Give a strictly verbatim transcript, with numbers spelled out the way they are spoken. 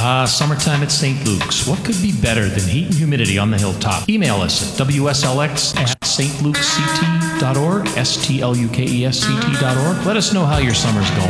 Ah, summertime at Saint Luke's. What could be better than heat and humidity on the hilltop? Email us at w s l x at s t lukes c t dot org, S T L U K E S C T dot org. Let us know how your summer's going.